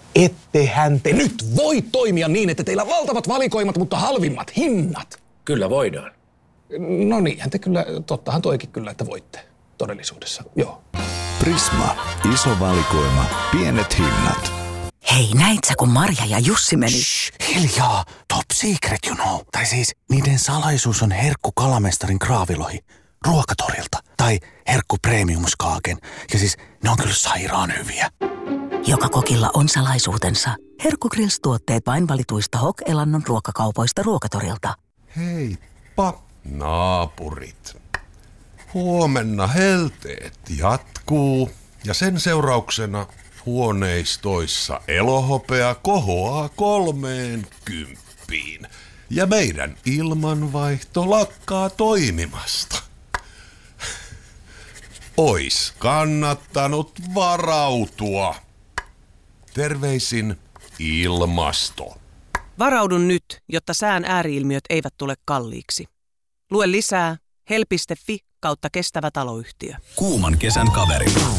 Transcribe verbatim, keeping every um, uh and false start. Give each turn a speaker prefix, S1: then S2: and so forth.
S1: Ettehän te nyt voi toimia niin, että teillä on valtavat valikoimat, mutta halvimmat hinnat.
S2: Kyllä voidaan.
S1: No niinhän te kyllä, tottahan toikin kyllä, että voitte todellisuudessa, joo.
S3: Prisma. Iso valikoima. Pienet hinnat.
S4: Hei, näit sä, kun Marja ja Jussi meni?
S5: Shh, hiljaa. Top secret, you know. Tai siis, niiden salaisuus on herkku kalamestarin kraavilohi Ruokatorilta. Tai herkku premiumskaaken. Ja siis, ne on kyllä sairaan hyviä.
S4: Joka kokilla on salaisuutensa. Herkku Grills-tuotteet vain valituista H O K-elannon ruokakaupoista Ruokatorilta.
S6: Heippa, naapurit. Huomenna helteet jatkuu ja sen seurauksena huoneistoissa elohopea kohoaa kolmeen kymppiin. Ja meidän ilmanvaihto lakkaa toimimasta. Ois kannattanut varautua. Terveisin ilmasto.
S7: Varaudu nyt, jotta sään ääriilmiöt eivät tule kalliiksi. Lue lisää help piste fi kautta kestävä taloyhtiö.
S3: Kuuman kesän kaveri.